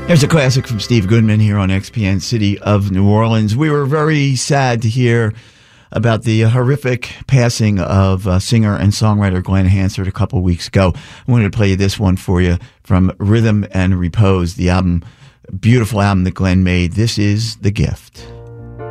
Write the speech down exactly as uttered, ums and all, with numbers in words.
There's a classic from Steve Goodman here on X P N City of New Orleans. We were very sad to hear about the horrific passing of uh, singer and songwriter Glenn Hansard a couple weeks ago. I wanted to play this one for you from Rhythm and Repose, the album, beautiful album that Glenn made. This is The Gift.